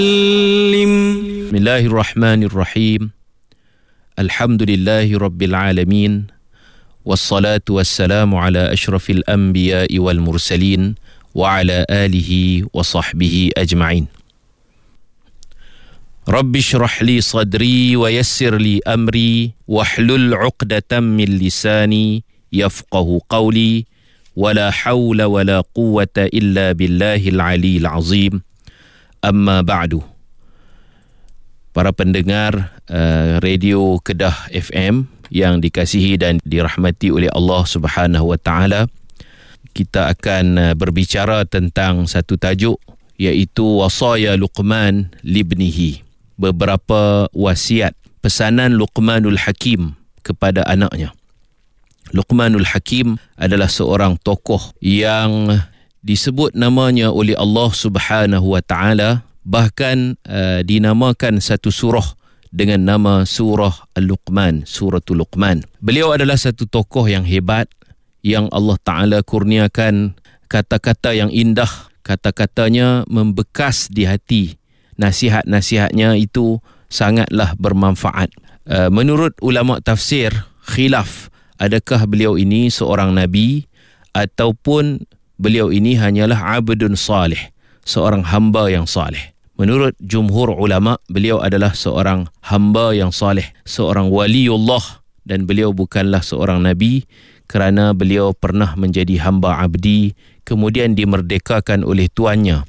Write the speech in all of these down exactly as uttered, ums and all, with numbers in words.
Bismillahirrahmanirrahim. Alhamdulillahi rabbil alamin. Wassalatu wassalamu ala ashrafil anbiya'i wal mursalin wa ala alihi wa sahbihi ajma'in. Rabbi shrah li sadri wa yassir li amri wahlul 'uqdatam min lisani yafqahu qawli wala hawla wala quwwata illa billahil aliyil azim. Amma ba'du. Para pendengar uh, Radio Kedah F M yang dikasihi dan dirahmati oleh Allah Subhanahu wa taala, kita akan uh, berbicara tentang satu tajuk, iaitu wasaya Luqman libnihi. Beberapa wasiat, pesanan Luqmanul Hakim kepada anaknya. Luqmanul Hakim adalah seorang tokoh yang disebut namanya oleh Allah Subhanahu wa taala, bahkan uh, dinamakan satu surah dengan nama surah Al-Luqman, suratul Luqman. Beliau adalah satu tokoh yang hebat, yang Allah Taala kurniakan kata-kata yang indah, kata-katanya membekas di hati. Nasihat-nasihatnya itu sangatlah bermanfaat. Uh, menurut ulama tafsir khilaf, adakah beliau ini seorang nabi ataupun beliau ini hanyalah abdun salih, seorang hamba yang salih. Menurut jumhur ulama, beliau adalah seorang hamba yang salih, seorang waliullah, dan beliau bukanlah seorang nabi kerana beliau pernah menjadi hamba abdi, kemudian dimerdekakan oleh tuannya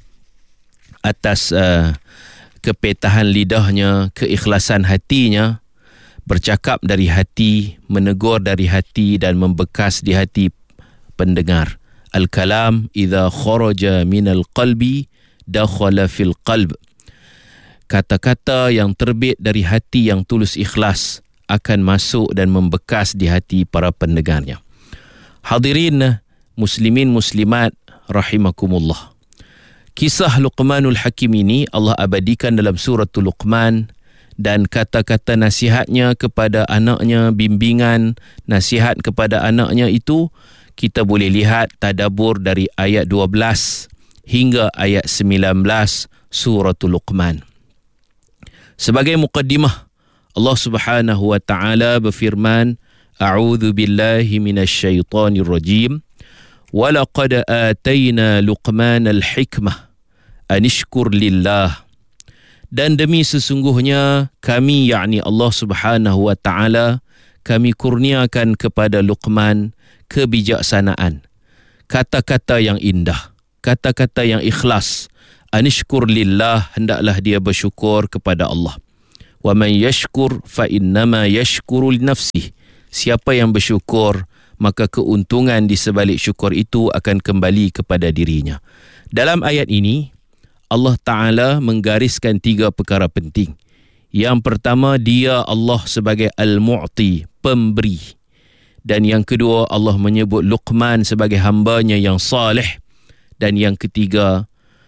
atas uh, kepetahan lidahnya, keikhlasan hatinya, bercakap dari hati, menegur dari hati dan membekas di hati pendengar. Al-kalam idza kharaja minal qalbi dakhala fil qalb. Kata-kata yang terbit dari hati yang tulus ikhlas akan masuk dan membekas di hati para pendengarnya. Hadirin muslimin muslimat rahimakumullah. Kisah Luqmanul Hakim ini Allah abadikan dalam suratul Luqman, dan kata-kata nasihatnya kepada anaknya, bimbingan nasihat kepada anaknya itu kita boleh lihat tadabbur dari ayat dua belas hingga ayat sembilan belas suratul Luqman. Sebagai muqaddimah, Allah Subhanahu wa taala berfirman, A'udzu billahi minasy syaithanir rajim. Wa laqad atayna Luqmanal hikmah an ishkur lillah. Dan demi sesungguhnya kami, yakni Allah Subhanahu wa taala, kami kurniakan kepada Luqman kebijaksanaan, kata-kata yang indah, kata-kata yang ikhlas. Anishkur lillah, hendaklah dia bersyukur kepada Allah. Wa man yashkur fa innama yashkuru li nafsihi. Siapa yang bersyukur, maka keuntungan di sebalik syukur itu akan kembali kepada dirinya. Dalam ayat ini Allah Ta'ala menggariskan tiga perkara penting. Yang pertama, dia Allah sebagai Al-Mu'ti, pemberi. Dan yang kedua, Allah menyebut Luqman sebagai hambanya yang salih. Dan yang ketiga,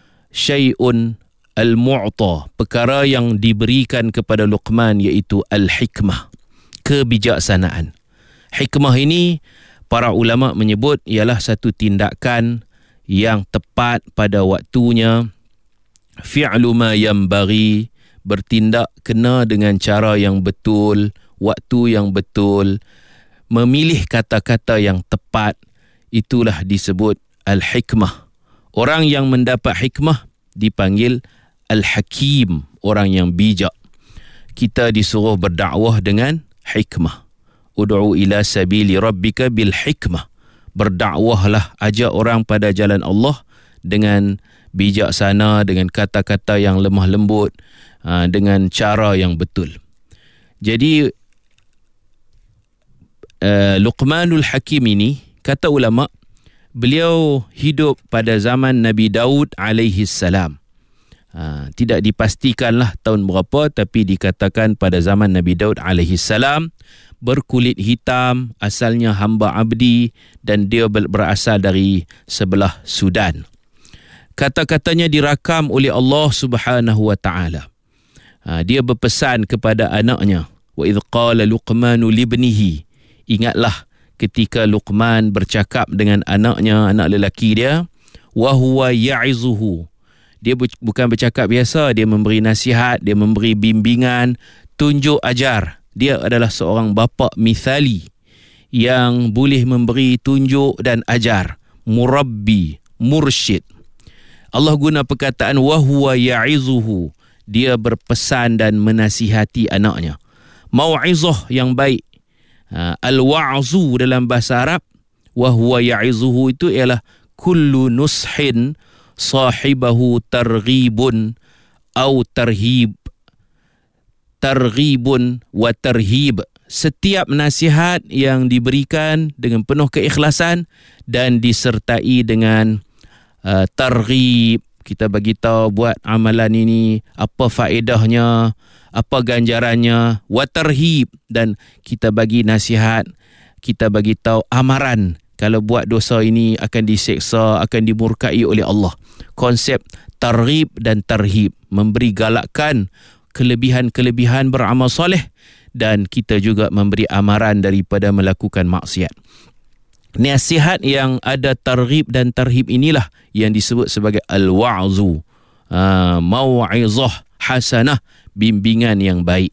syai'un al-mu'ta, perkara yang diberikan kepada Luqman, iaitu al-hikmah, kebijaksanaan. Hikmah ini para ulama menyebut ialah satu tindakan yang tepat pada waktunya, fi'lu ma yanbaghi, bertindak kena dengan cara yang betul, waktu yang betul, memilih kata-kata yang tepat, itulah disebut al-hikmah. Orang yang mendapat hikmah dipanggil al-hakim, orang yang bijak. Kita disuruh berdakwah dengan hikmah. Ud'u ila sabili rabbika bil hikmah. Berdakwahlah, ajak orang pada jalan Allah dengan bijaksana, dengan kata-kata yang lemah lembut, dengan cara yang betul. Jadi uh, Luqmanul Hakim ini, kata ulama, beliau hidup pada zaman Nabi Daud alaihi salam. Ha, tidak dipastikanlah tahun berapa, tapi dikatakan pada zaman Nabi Daud alaihi salam, berkulit hitam, asalnya hamba abdi, dan dia berasal dari sebelah Sudan. Kata-katanya dirakam oleh Allah Subhanahu wa taala. Ha, dia berpesan kepada anaknya, wa idh qala Luqmanu libnihi. Ingatlah ketika Luqman bercakap dengan anaknya, anak lelaki dia, wa huwa ya'izuhu, Dia bu- bukan bercakap biasa, dia memberi nasihat, dia memberi bimbingan, tunjuk ajar. Dia adalah seorang bapa mithali yang boleh memberi tunjuk dan ajar. Murabbi, mursyid. Allah guna perkataan wahuwa ya'izuhu. Dia berpesan dan menasihati anaknya. Mau'izah yang baik. Ha, al-wa'zu dalam bahasa Arab, wahuwa ya'izuhu itu ialah kullu nushin sahibahu targhibun au tarhib. Targhibun wa tarhib. Setiap nasihat yang diberikan dengan penuh keikhlasan dan disertai dengan uh, targhib. Kita bagi tahu buat amalan ini, apa faedahnya, apa ganjarannya, wa tarhib, dan kita bagi nasihat, kita bagi tahu amaran. Kalau buat dosa ini akan diseksa, akan dimurkai oleh Allah. Konsep targhib dan tarhib, memberi galakan kelebihan-kelebihan beramal soleh, dan kita juga memberi amaran daripada melakukan maksiat. Nasihat yang ada targhib dan tarhib inilah yang disebut sebagai al-wa'zu, uh, mau'izah hasanah, bimbingan yang baik.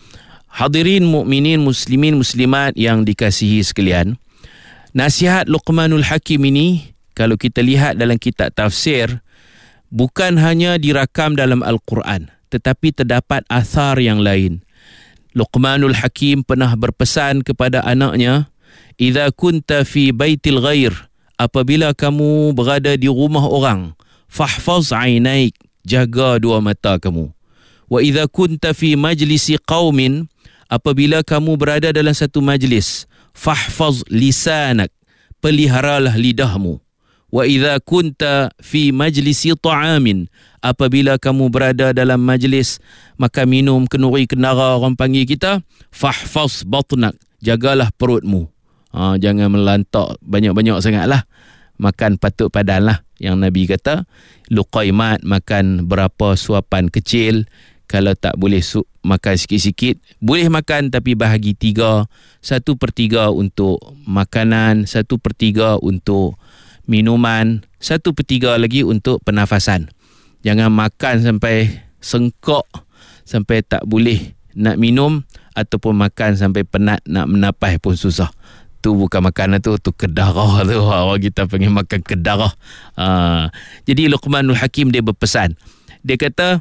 Hadirin mukminin, muslimin, muslimat yang dikasihi sekalian, nasihat Luqmanul Hakim ini kalau kita lihat dalam kitab tafsir, bukan hanya dirakam dalam Al-Quran, tetapi terdapat athar yang lain. Luqmanul Hakim pernah berpesan kepada anaknya, "Idza kunta fi baitil ghair," apabila kamu berada di rumah orang, "fahfaz 'ainaik," jaga dua mata kamu. "Wa idza kunta fi majlisi qaumin," apabila kamu berada dalam satu majlis, "fahfaz lisanak," peliharalah lidahmu. "Wa idza kunta fi majlisi ta'amin," apabila kamu berada dalam majlis makan minum, kenuri kenara orang panggil kita, "fahfaz batnak," jagalah perutmu. Ha, jangan melantak banyak-banyak sangatlah. Makan patut padan lah. Yang Nabi kata, luqaimat, makan berapa suapan kecil. Kalau tak boleh su- makan sikit-sikit, boleh makan tapi bahagi tiga. Satu per tiga untuk makanan, satu per tiga untuk minuman, satu per tiga lagi untuk pernafasan. Jangan makan sampai sengkok, sampai tak boleh nak minum, ataupun makan sampai penat nak menapas pun susah. Tu bukan makanan tu, tu kedarah tu. Orang kita panggil makan kedarah. Ha. Jadi Luqmanul Hakim dia berpesan. Dia kata,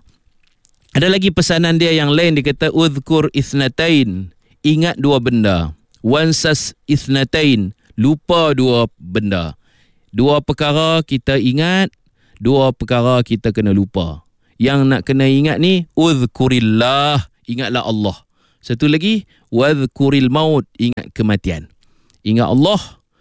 ada lagi pesanan dia yang lain. Dia kata, "Udhkur ithnatain," ingat dua benda. "Wansas ithnatain," lupa dua benda. Dua perkara kita ingat, dua perkara kita kena lupa. Yang nak kena ingat ni, udhkurillah, ingatlah Allah. Satu lagi, wadhkuril maut, ingat kematian. Ingat Allah,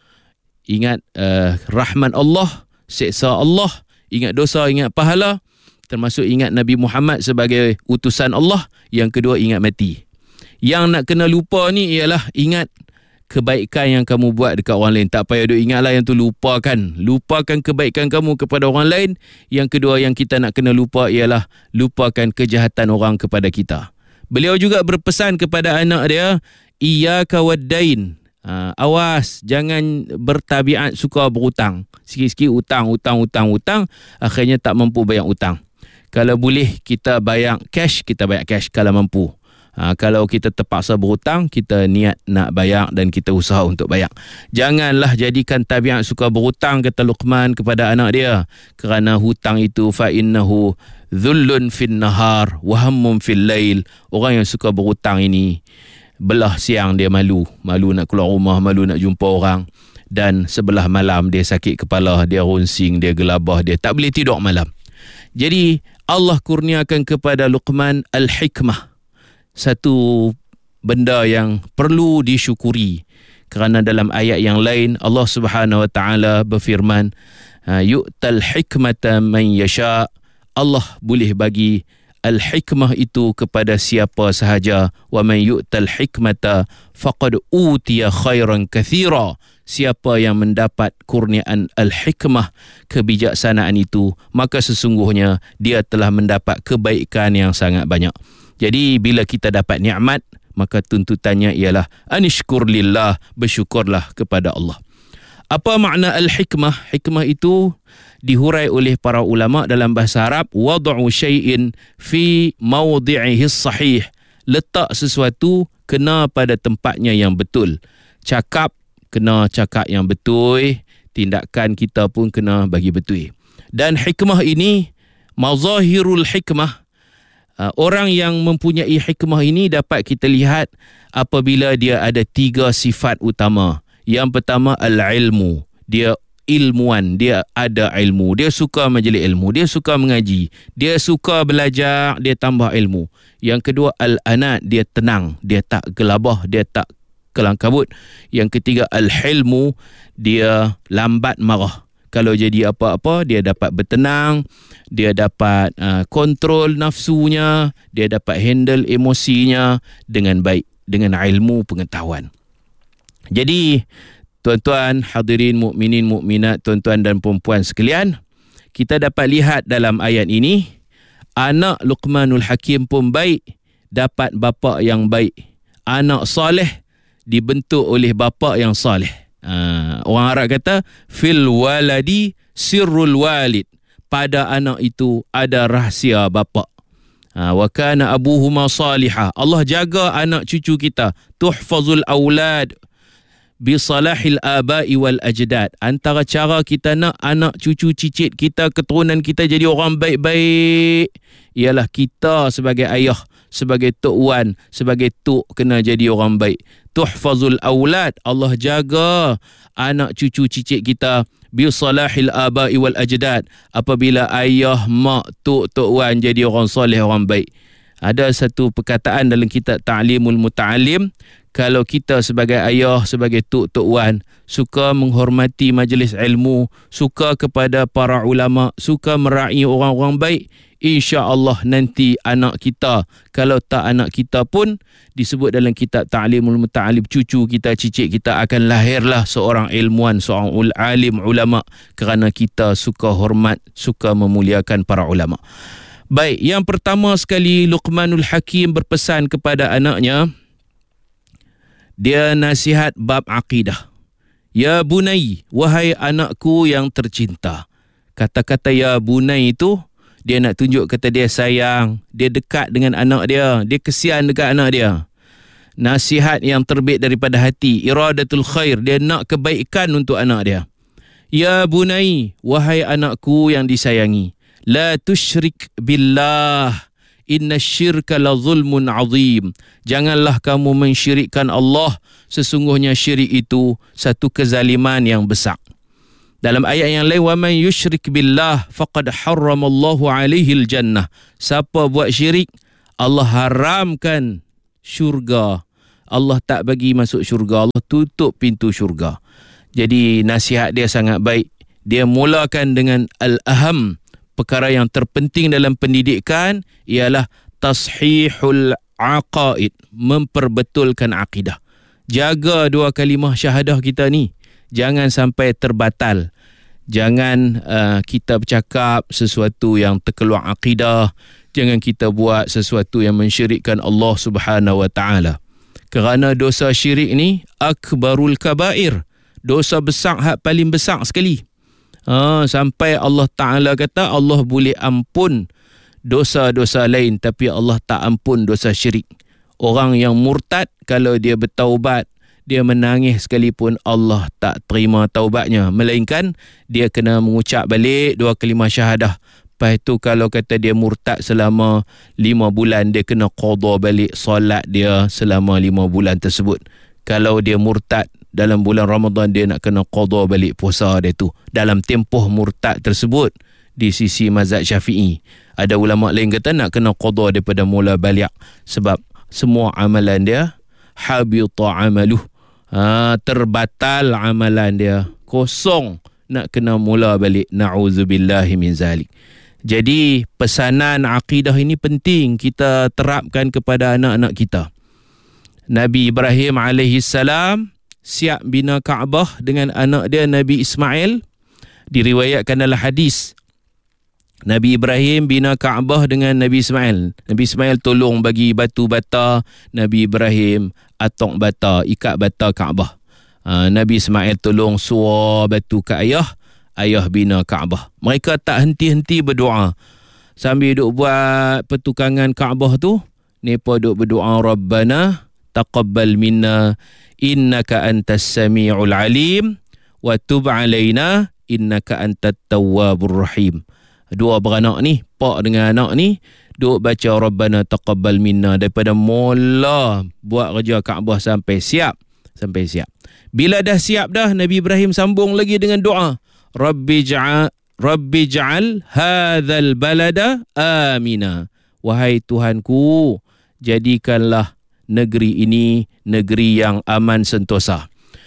ingat uh, rahman Allah, seksa Allah, ingat dosa, ingat pahala, termasuk ingat Nabi Muhammad sebagai utusan Allah. Yang kedua, ingat mati. Yang nak kena lupa ni ialah ingat kebaikan yang kamu buat dekat orang lain. Tak payah duk ingatlah yang tu, lupakan. Lupakan kebaikan kamu kepada orang lain. Yang kedua yang kita nak kena lupa ialah lupakan kejahatan orang kepada kita. Beliau juga berpesan kepada anak dia, iyyaka wad-dain. Ha, awas, jangan bertabiat suka berhutang. Sikit-sikit hutang, hutang, hutang, hutang, akhirnya tak mampu bayar hutang. Kalau boleh kita bayar cash, kita bayar cash kalau mampu. Ha, kalau kita terpaksa berhutang, kita niat nak bayar dan kita usaha untuk bayar. Janganlah jadikan tabiat suka berhutang, kata Luqman kepada anak dia. Kerana hutang itu fa innahu dhullun fin nahar wa hammun fil lail. Orang yang suka berhutang ini, belah siang dia malu, malu nak keluar rumah, malu nak jumpa orang, dan sebelah malam dia sakit kepala, dia runsing, dia gelabah, dia tak boleh tidur malam. Jadi Allah kurniakan kepada Luqman al-hikmah, satu benda yang perlu disyukuri, kerana dalam ayat yang lain Allah Subhanahu wa taala berfirman, yu'tal hikmata man yasha, Allah boleh bagi al-hikmah itu kepada siapa sahaja. Wa man yu'tal hikmata faqad utiya khairan katsira. Siapa yang mendapat kurniaan al-hikmah, kebijaksanaan itu, maka sesungguhnya dia telah mendapat kebaikan yang sangat banyak. Jadi bila kita dapat nikmat, maka tuntutannya ialah anishkur lillah, bersyukurlah kepada Allah. Apa makna al-hikmah? Hikmah itu dihurai oleh para ulama dalam bahasa Arab, wad'u syai'in fi mawdi'ihi sahih. Letak sesuatu kena pada tempatnya yang betul. Cakap kena cakap yang betul, tindakan kita pun kena bagi betul. Dan hikmah ini, mazahirul hikmah, orang yang mempunyai hikmah ini dapat kita lihat apabila dia ada tiga sifat utama. Yang pertama, al-ilmu. Dia ilmuwan, dia ada ilmu, dia suka majlis ilmu, dia suka mengaji, dia suka belajar, dia tambah ilmu. Yang kedua, al-anat, dia tenang, dia tak gelabah, dia tak kelang kabut. Yang ketiga, al-hilmu, dia lambat marah. Kalau jadi apa-apa, dia dapat bertenang, dia dapat uh, kontrol nafsunya, dia dapat handle emosinya dengan baik, dengan ilmu pengetahuan. Jadi, tuan-tuan, hadirin mukminin mukminat, tuan-tuan dan puan-puan sekalian, kita dapat lihat dalam ayat ini, anak Luqmanul Hakim pun baik, dapat bapa yang baik. Anak soleh dibentuk oleh bapa yang soleh. Ha, orang Arab kata, fil waladi sirrul walid. Pada anak itu ada rahsia bapa. Ha, wa kana abuhuma salihah. Allah jaga anak cucu kita. Tuhfazul aulad bisalahil abai wal ajdad. Antara cara kita nak anak cucu cicit kita, keturunan kita jadi orang baik-baik, ialah kita sebagai ayah, sebagai tok wan, sebagai tok kena jadi orang baik. Tuhfazul aulad, Allah jaga anak cucu cicit kita bisalahil abai wal ajdad. Apabila ayah, mak, tok, tok wan jadi orang soleh, orang baik. Ada satu perkataan dalam kitab Ta'limul Muta'alim, kalau kita sebagai ayah, sebagai tok, tok wan, suka menghormati majlis ilmu, suka kepada para ulama, suka meraih orang-orang baik, insya-Allah nanti anak kita, kalau tak anak kita pun, disebut dalam kitab Ta'limul Muta'alim, cucu kita, cicit kita akan lahirlah seorang ilmuwan, seorang alim ulama, kerana kita suka hormat, suka memuliakan para ulama. Baik, yang pertama sekali Luqmanul Hakim berpesan kepada anaknya, dia nasihat bab akidah. Ya bunai, wahai anakku yang tercinta. Kata-kata ya bunai itu, dia nak tunjuk kata dia sayang, dia dekat dengan anak dia, dia kesian dekat anak dia. Nasihat yang terbit daripada hati, iradatul khair, dia nak kebaikan untuk anak dia. Ya bunai, wahai anakku yang disayangi, la tusyrik billah, inna syirka la zulmun azim. Janganlah kamu mensyirikkan Allah, sesungguhnya syirik itu satu kezaliman yang besar. Dalam ayat yang lain, wa man yusyrik billah faqad harramallahu alaihi aljannah. Siapa buat syirik, Allah haramkan syurga. Allah tak bagi masuk syurga, Allah tutup pintu syurga. Jadi nasihat dia sangat baik. Dia mulakan dengan al-aham. Perkara yang terpenting dalam pendidikan ialah tashihul aqaid, memperbetulkan akidah. Jaga dua kalimah syahadah kita ni, jangan sampai terbatal. Jangan uh, kita bercakap sesuatu yang terkeluar akidah, jangan kita buat sesuatu yang mensyirikkan Allah Subhanahu wa taala. Kerana dosa syirik ni akbarul kabair, dosa besar, hak paling besar sekali. Ha, sampai Allah Ta'ala kata Allah boleh ampun dosa-dosa lain, tapi Allah tak ampun dosa syirik. Orang yang murtad, kalau dia bertaubat, dia menangis sekalipun, Allah tak terima taubatnya, melainkan dia kena mengucap balik dua kalimah syahadah. Lepas tu kalau kata dia murtad selama lima bulan, dia kena qada balik solat dia selama lima bulan tersebut. Kalau dia murtad dalam bulan Ramadan, dia nak kena qada balik puasa dia tu dalam tempoh murtad tersebut. Di sisi mazhab Syafi'i, ada ulama lain kata nak kena qada daripada mula balik, sebab semua amalan dia habita amaluh, ha, terbatal amalan dia, kosong, nak kena mula balik. Na'udzubillahi min zalik. Jadi pesanan akidah ini penting kita terapkan kepada anak-anak kita. Nabi Ibrahim alaihi salam siap bina Kaabah dengan anak dia Nabi Ismail. Diriwayatkan dalam hadis, Nabi Ibrahim bina Kaabah dengan Nabi Ismail. Nabi Ismail tolong bagi batu bata, Nabi Ibrahim atok bata, ikat bata Kaabah. uh, Nabi Ismail tolong suar batu ke ayah, ayah bina Kaabah. Mereka tak henti-henti berdoa. Sambil duk buat pertukangan Kaabah tu, mereka duk berdoa, Rabbana taqabbal minna innaka antas sami'ul alim wa tub alaina innaka antat tawwabur rahim. Dua beranak ni, pak dengan anak ni, duk baca Rabbana taqabbal minna daripada mula buat kerja Kaabah sampai siap. Sampai siap. Bila dah siap dah, Nabi Ibrahim sambung lagi dengan doa. Rabbi ja'al Rabbi ja'al hadzal balada amina. Wahai Tuhanku, jadikanlah negeri ini negeri yang aman sentosa.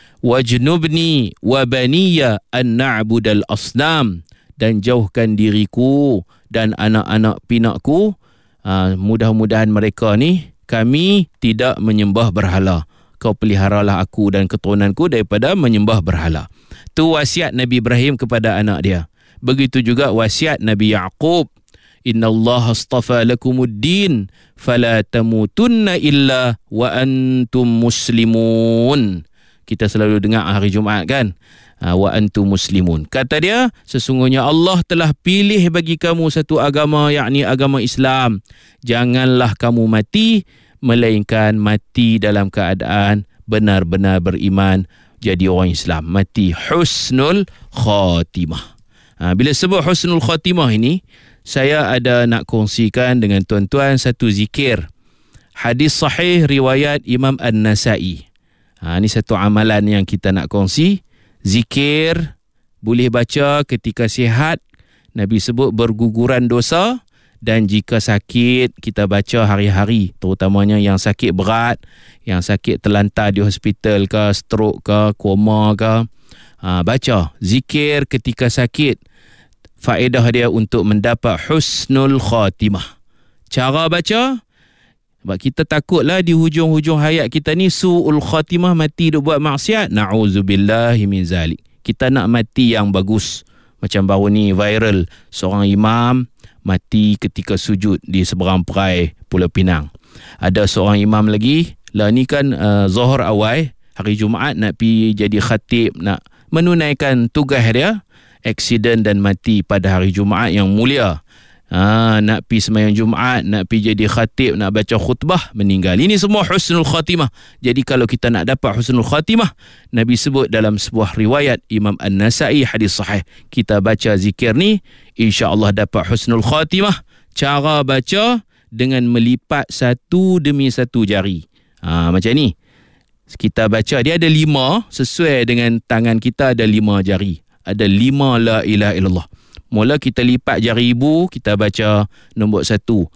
Wajnubni wa baniya an na'budal asnam. Dan jauhkan diriku dan anak-anak pinakku, uh, mudah-mudahan mereka ni, kami tidak menyembah berhala. Kau peliharalah aku dan keturunanku daripada menyembah berhala. Tu wasiat Nabi Ibrahim kepada anak dia. Begitu juga wasiat Nabi Yaqub. Innallaha astafa lakumuddin fala tamutunna illa wa antum muslimun. Kita selalu dengar hari Jumaat kan? Wa antum muslimun. Kata dia, sesungguhnya Allah telah pilih bagi kamu satu agama, yakni agama Islam. Janganlah kamu mati, melainkan mati dalam keadaan benar-benar beriman, jadi orang Islam. Mati husnul khatimah. Ha, bila sebut husnul khatimah ini, saya ada nak kongsikan dengan tuan-tuan satu zikir. Hadis sahih riwayat Imam An-Nasai. Ha, ini satu amalan yang kita nak kongsi. Zikir boleh baca ketika sihat. Nabi sebut berguguran dosa. Dan jika sakit, kita baca hari-hari. Terutamanya yang sakit berat, yang sakit terlantar di hospital ke, stroke ke, koma ke. Ha, baca zikir ketika sakit. Faedah dia untuk mendapat husnul khatimah. Cara baca, sebab kita takutlah di hujung-hujung hayat kita ni su'ul khatimah, mati duk buat maksiat. Na'udzubillahi min zalik. Kita nak mati yang bagus. Macam baru ni viral, seorang imam mati ketika sujud di seberang perai Pulau Pinang. Ada seorang imam lagi, lah ni kan uh, Zuhur awal, hari Jumaat nak pergi jadi khatib, nak menunaikan tugas dia, aksiden dan mati pada hari Jumaat yang mulia. Ha, nak pergi sembahyang Jumaat, nak pergi jadi khatib, nak baca khutbah, meninggal. Ini semua husnul khatimah. Jadi kalau kita nak dapat husnul khatimah, Nabi sebut dalam sebuah riwayat Imam An-Nasai, hadis sahih, kita baca zikir ni, insya-Allah dapat husnul khatimah. Cara baca dengan melipat satu demi satu jari. Ha, macam ni. Kita baca, dia ada lima, sesuai dengan tangan kita ada lima jari. Ada lima la ilaha illallah. Mula kita lipat jari ibu, kita baca nombor satu.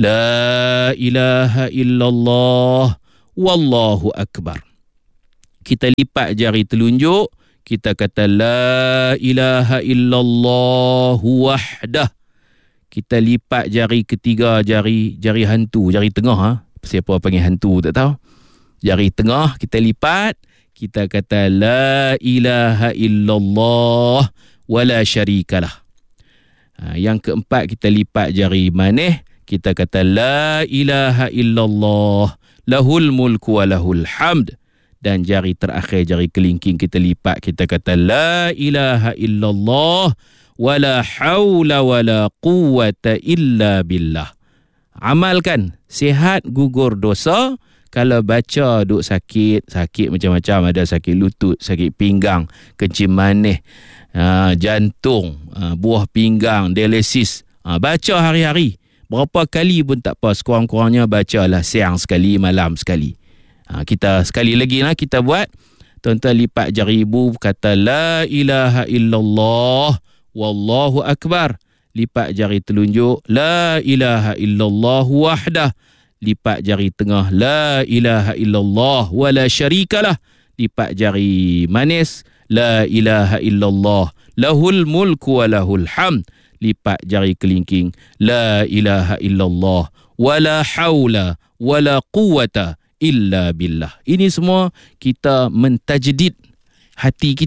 La ilaha illallah wallahu akbar. Kita lipat jari telunjuk, kita kata la ilaha illallah wahdah. Kita lipat jari ketiga, jari jari hantu, jari tengah. Ha? Siapa panggil hantu tak tahu. Jari tengah kita lipat, kita kata la ilaha illallah wala syarikalah. Ha, yang keempat, kita lipat jari manis, kita kata la ilaha illallah lahul mulku wa lahul hamd. Dan jari terakhir, jari kelingking, kita lipat, kita kata la ilaha illallah wala hawla wala quwwata illa billah. Amalkan, sihat gugur dosa. Kalau baca duk sakit, sakit macam-macam, ada sakit lutut, sakit pinggang, kencing manis, ha, jantung, ha, buah pinggang, dialisis, ha, baca hari-hari. Berapa kali pun tak apa, sekurang-kurangnya bacalah siang sekali, malam sekali. Ha, kita sekali lagi lah kita buat. Tuan-tuan lipat jari ibu, kata la ilaha illallah wallahu akbar. Lipat jari telunjuk, la ilaha illallah wahdah. Lipat jari tengah, la ilaha illallah wala syarikalah. Lipat jari manis, la ilaha illallah lahul mulku wa lahul hamd. Lipat jari kelingking, la ilaha illallah wala hawla wala quwwata illa billah. Ini semua kita mentajdid hati kita,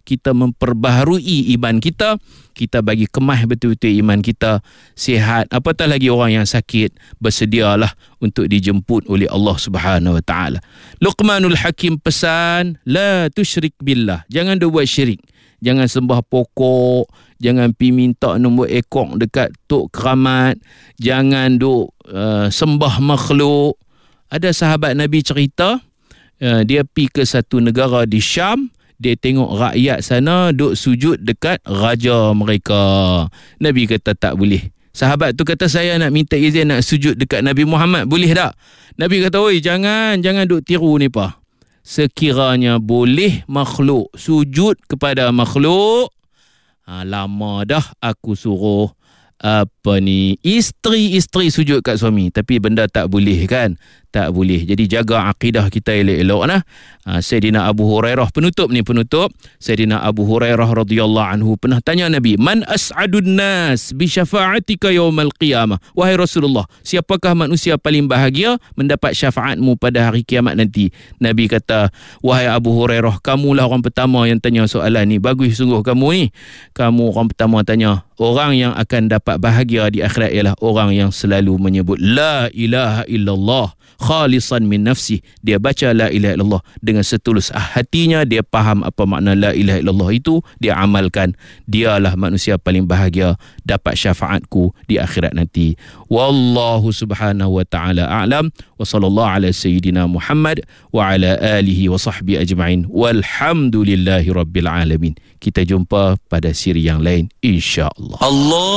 kita memperbaharui iman kita, kita bagi kemah betul-betul iman kita, sihat, apatah lagi orang yang sakit, bersedialah untuk dijemput oleh Allah Subhanahu Wa Taala. Luqmanul Hakim pesan, la tusyrik billah, jangan dia buat syirik. Jangan sembah pokok, jangan pi minta nombor ekor dekat tok keramat, jangan duk uh, sembah makhluk. Ada sahabat Nabi cerita, uh, dia pi ke satu negara di Syam, dia tengok rakyat sana duk sujud dekat raja mereka. Nabi kata tak boleh. Sahabat tu kata, saya nak minta izin nak sujud dekat Nabi Muhammad, boleh tak? Nabi kata, oi jangan, jangan duk tiru ni pa. Sekiranya boleh makhluk sujud kepada makhluk, ha, lama dah aku suruh apa ni isteri-isteri sujud kat suami, tapi benda tak boleh kan, tak boleh. Jadi jaga akidah kita elok-elok nah. Ha, Sayyidina Abu Hurairah, penutup ni penutup. Sayyidina Abu Hurairah radhiyallahu anhu pernah tanya Nabi, man as'adun nas bi syafa'atika yaumal qiyamah. Wahai Rasulullah, siapakah manusia paling bahagia mendapat syafaatmu pada hari kiamat nanti? Nabi kata, wahai Abu Hurairah, kamulah orang pertama yang tanya soalan ni. Bagus sungguh kamu ni. Kamu orang pertama tanya. Orang yang akan dapat bahagia di akhirat ialah orang yang selalu menyebut la ilaha illallah khalisan min nafsi. Dia baca la ilaha illallah dengan setulus hatinya, dia faham apa makna la ilaha illallah itu, dia amalkan. Dialah manusia paling bahagia, dapat syafaatku di akhirat nanti. Wallahu subhanahu wa ta'ala a'lam, wa sallallahu ala sayyidina Muhammad wa ala alihi wa sahbihi ajma'in, walhamdulillahi rabbil alamin. Kita jumpa pada siri yang lain insya-Allah. Allah